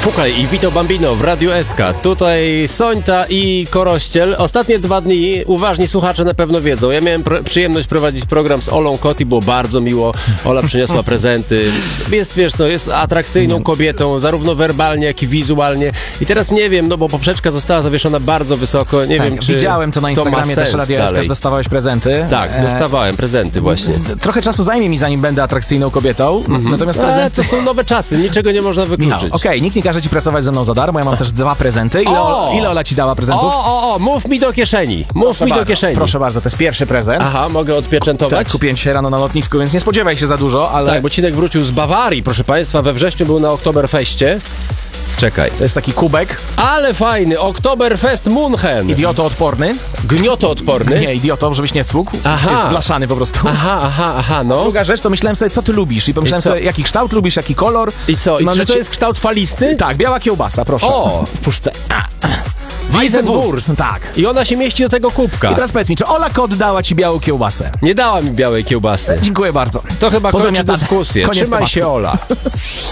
Fukaj i Vito Bambino w Radiu SK. Tutaj Sońta i Korościel. Ostatnie 2 dni, uważni słuchacze na pewno wiedzą, ja miałem przyjemność prowadzić program z Olą Kot i było bardzo miło. Ola przyniosła prezenty. Jest, wiesz, to jest atrakcyjną kobietą, zarówno werbalnie, jak i wizualnie. I teraz nie wiem, no bo poprzeczka została zawieszona bardzo wysoko. Nie wiem, czy widziałem to na Instagramie też Radio SK, że dostawałeś prezenty. Tak, dostawałem prezenty właśnie. Trochę czasu zajmie mi, zanim będę atrakcyjną kobietą. Natomiast prezenty... to są nowe czasy, niczego nie można wykluczyć. Okej, nikt nie każe ci pracować ze mną za darmo, ja mam też 2 prezenty. Ile Ola ci dała prezentów? Mów mi do kieszeni. Do kieszeni. Proszę bardzo, to jest pierwszy prezent. Aha, mogę odpieczętować? Tak, kupiłem się rano na lotnisku, więc nie spodziewaj się za dużo, ale... Tak, bo Cinek wrócił z Bawarii, proszę Państwa, we wrześniu był na Oktoberfeście. Czekaj. To jest taki kubek. Ale fajny, Oktoberfest München. Idiotoodporny. Gniotoodporny? Nie, idioto, żebyś nie cłukł. Aha. Jest blaszany po prostu. Aha, no. Druga rzecz, to myślałem sobie, co ty lubisz. I pomyślałem sobie, jaki kształt lubisz, jaki kolor. I co? I czy to jest kształt falisty? Tak, biała kiełbasa, proszę. O, w puszce. Weissenwurst. Tak. I ona się mieści do tego kubka. I teraz powiedz mi, czy Ola Kot dała ci białą kiełbasę? Nie dała mi białej kiełbasy. Dziękuję bardzo. To chyba kończy Pozamiatane. dyskusję. Koniec Trzymaj tematu. się, Ola.